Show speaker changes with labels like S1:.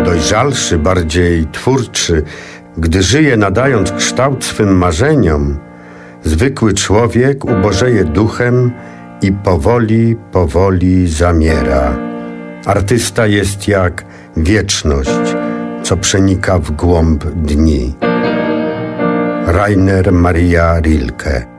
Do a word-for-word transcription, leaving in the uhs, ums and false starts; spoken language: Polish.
S1: Dojrzalszy, bardziej twórczy, gdy żyje nadając kształt swym marzeniom, zwykły człowiek ubożeje duchem i powoli, powoli zamiera. Artysta jest jak wieczność, co przenika w głąb dni. Rainer Maria Rilke.